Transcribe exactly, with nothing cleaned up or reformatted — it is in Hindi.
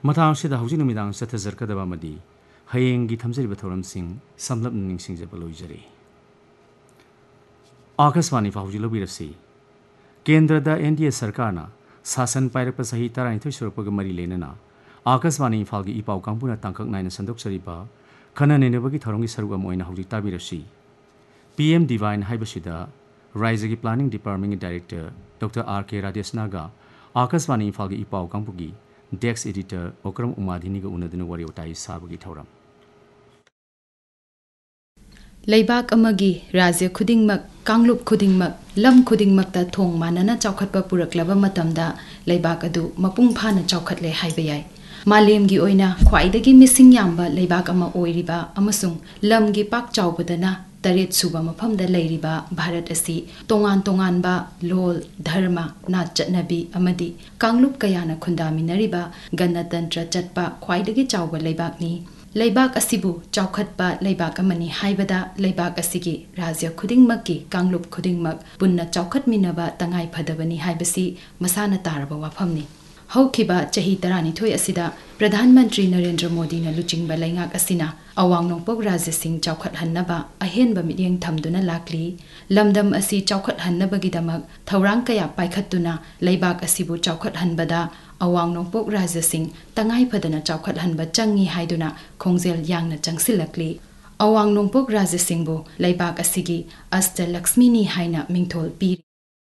ꯃꯇꯥꯡꯁꯤꯗ ꯍꯧꯖꯤꯛ ꯅꯨꯃꯤꯗꯥꯡ ꯆꯠꯊꯖꯔꯛꯀꯗꯕ ꯑꯃꯗꯤ ꯍꯌꯦꯡꯒꯤ ꯊꯝꯖꯔꯤꯕ ꯊꯧꯔꯝꯁꯤꯡ ꯁꯝꯂꯞꯅ ꯅꯤꯡꯁꯤꯡꯖꯕ ꯂꯣꯏꯖꯔꯤ꯫ आकाशवाणी हौजिक लौबिरसी केंद्रदा एनडीए सरकारना शासन पाइरप चही तरानिथोय सुरपग मरी लेनना आकाशवाणी इम्फाल की इपाउ कांगपुना तांकक नायना संदोक्सरिबा खना नेनेबगी थौरंगी सरुग अमा ओइना हौजिक ताबिरसी पीएम डिवाइन हाइबसिदा राज्य की प्लानिंग डिपार्टमेंट की डायरेक्टर डॉक्टर आर के राजेशनागा आकाशवाणी इम्फाल की इपाउ कांगपुगी डेस्क एडिटर ओक्रम उमाधिनीगा उनदुना वरी वटाई साबगी थौरम लेबाक अमगी राज्य खुदिंगमक कांगलुप खुदिंगमक लम खुदिंगमकता थोंग मानना चौखटपा पुरक्लबा मतमदा लेबाक अदु मपुंग फाना चौखटले हाइबा याय मालेमगी ओइना ख्वाइदगी मिसिंग याम्बा लेबाक अमा ओइरिबा अमसुंग लमगी पाक चाउबदना तरेत सुबा मफमदा लेरिबा भारत असि तोंगान तोंगानबा लोल धर्म नाच चटनबी अमदी कांगलुप कयाना खुंदामिनरिबा गणतंत्र चटपा ख्वाइदगी चाउबा लेबाकनी लेबाक असिबु चौखटपा लेबाक अमनी हाइबदा लेबाक असिगी राज्य खुदिंगमकी कांगलुप खुदिंगमक पुन्ना चौखटमिनबा तंगाई फदबनी हाइबसी मसाना तारबा वाफमनी हौखिबा चही तरानिथोय असिदा प्रधानमंत्री नरेंद्र मोदी न लुचिंगबा लेंगाक असिना अवांग नोंपोक राज्य सिंह चौखट हन्नबा अहेनबा मियेंग थमदुना लाकली लमदम असि चौखट हन्नबगिदमक थौरांग कया पाइखत्तुना लेबाक असिबु चौखट हन्बदा अवांग नोंपोक राज्य सिंह तंगाई फदना चौखट हन्बा चंगी हाइदुना खोंजेल यांगना चंगसिलकली अवांग नोंपोक राज्य सिंहबु लेबाक असिगी अष्टलक्ष्मीनी हाइना मिंथोल पीरी।